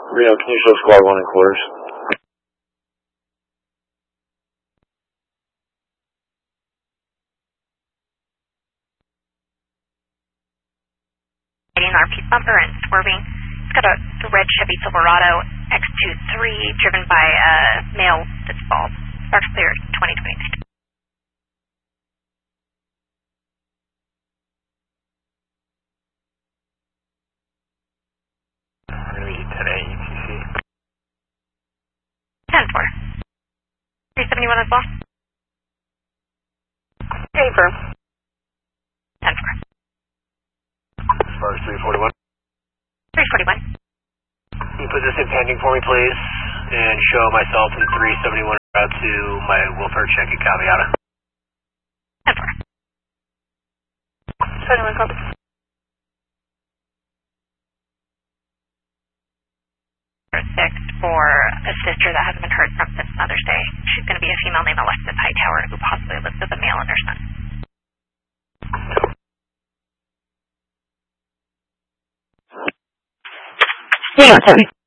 Reno, can you show squad 1 in quarters? Our peak bumper and swerving. It's got a red Chevy Silverado X23 driven by a male that's bald. Sparks clear 2029. Maybe today, ETC. 10-4. 371 as well. Okay, firm. 10-4. As far as 341. 341. Can you put this in pending for me, please? And show myself in 371 route to my Wilford check at Caviata. 10-4. 71 copy. Six for a sister that hasn't been heard from since Mother's Day. She's going to be a female named Alexis Hightower who possibly lives with a male and her son. Yeah, sorry.